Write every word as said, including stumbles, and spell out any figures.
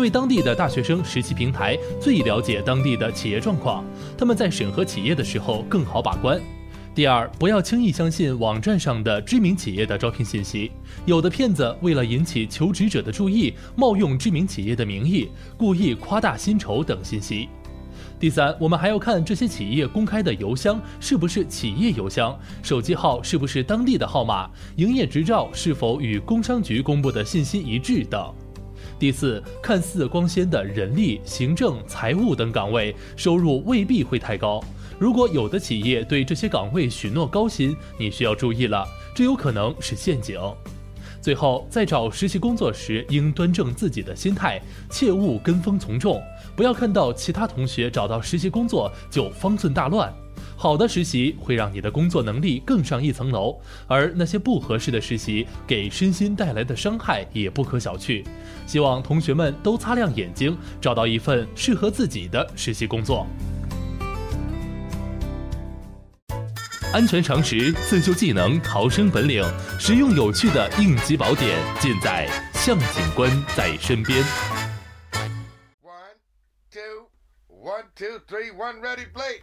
为当地的大学生实习平台最了解当地的企业状况，他们在审核企业的时候更好把关。第二，不要轻易相信网站上的知名企业的招聘信息，有的骗子为了引起求职者的注意，冒用知名企业的名义，故意夸大薪酬等信息。第三，我们还要看这些企业公开的邮箱是不是企业邮箱，手机号是不是当地的号码，营业执照是否与工商局公布的信息一致等。第四，看似光鲜的人力、行政、财务等岗位，收入未必会太高。如果有的企业对这些岗位许诺高薪，你需要注意了，这有可能是陷阱。最后，在找实习工作时，应端正自己的心态，切勿跟风从众，不要看到其他同学找到实习工作就方寸大乱。好的实习会让你的工作能力更上一层楼，而那些不合适的实习给身心带来的伤害也不可小觑。希望同学们都擦亮眼睛，找到一份适合自己的实习工作。安全常识、自救技能、逃生本领，实用有趣的应急宝典，尽在向警官在身边。 One, two, one, two, three, one, ready, play.